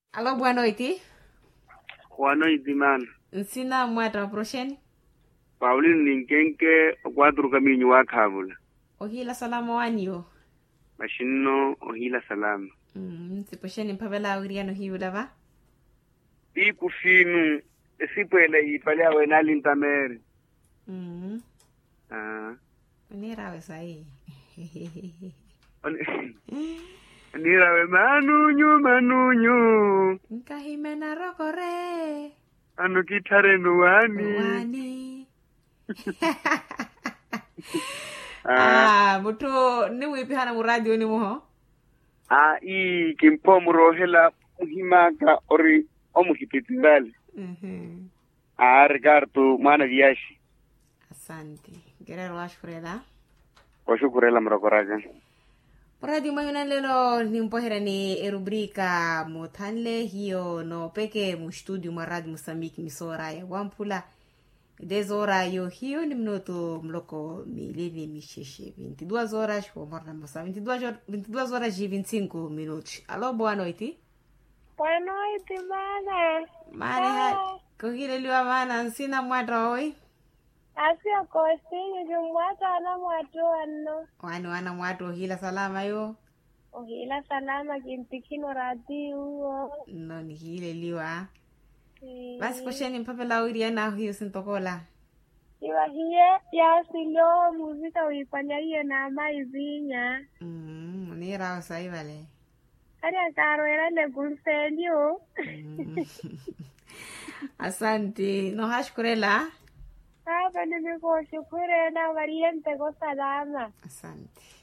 Alô, boa noite. Boa noite, mano. Ensina mwata prosheni. Pauline Ninkenke, quatro caminho wa Kabul. Ohila salama wanyo. Mashino ohila salama. Siposheni mpabela uriano hiula ba? Iku finu, esipele ipalea wenali ntamere. Unirawe sahi. Nirawe manunyu. Nkahimena rokore. Anu kitare nuwani. Wani. Muto ni wipihana mu radio ni muho? I kimpo murohela muhimaka ori omuhipitirali. Ricardo mana viashi. Asante. Gerero washkurela. Washukurela mrokoraga. Radio Mayuna lelo ni mpohera ni rubrika mutanle hiyo no peke mu studio ma radio Mozambique misora ya wampula. Dezora yo hiyo ni mnoto mloko milini misheshe 22 horas kwa morna moça 22 horas e 25 minutos. Alô, boa noite. Boa noite, mana. Mana, kohile liwa mana nsina mwata oi. Asia kosinyo jumwata na mwatu ano. Wana mwatu ohila salama yo. Ohila salama kintikino radio. No ni hile liwa. Basi posheni mpapela uria na hiyo sintokola. Iwa hiye ya silo muzika uipanya hiyo na maizinya. Nira usai vale. Kaya karo era le gunsenyo. Asante. No hashkurela. Hapa nimekushukuru na variante kwa salama. Asante.